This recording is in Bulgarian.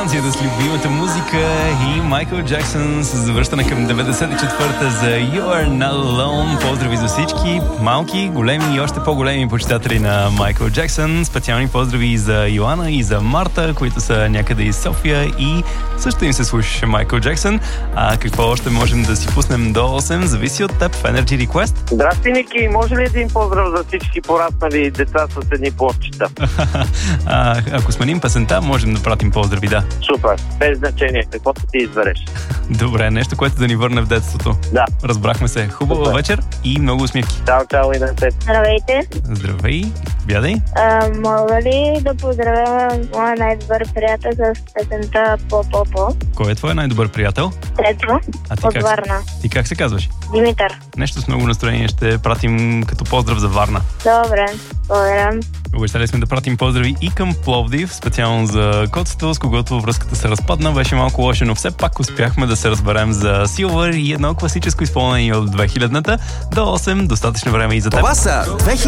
станцията с любимата музика и Майкъл Джаксън с завръщане към 94-та за You Are Not Alone. Поздрави за всички малки, големи и още по-големи почитатели на Майкъл Джаксън. Специални поздрави и за Йоана и за Марта, които са някъде из София и също им се слушаше Майкъл Джаксън. А какво още можем да си пуснем до 8, зависи от теб в Energy Request. Здрасти, Ники! Може ли един поздрав за всички пораснали деца с едни плоччета? Ако сменим песента, можем да пратим поздрави, да. Супер, без значение, каквото ти избереш. Добре, нещо, което да ни върне в детството. Да. Разбрахме се. Хубава вечер и много усмивки. Чао и на теб. Здравейте. Здравей, бядай. Мога ли да поздравя моя най-добър приятел с песента По-По-По? Кой е твой най-добър приятел? Трето, от Варна. Ти как се казваш? Димитър. Нещо с много настроение ще пратим като поздрав за Варна. Добре, благодаря. Обещали сме да пратим поздрави и към Пловдив, специално за Коцето, с когото връзката се разпадна. Беше малко лошо, но все пак успяхме да се разберем за Silver и едно класическо изпълнение от 2000-та. До 8, достатъчно време и за теб. Това са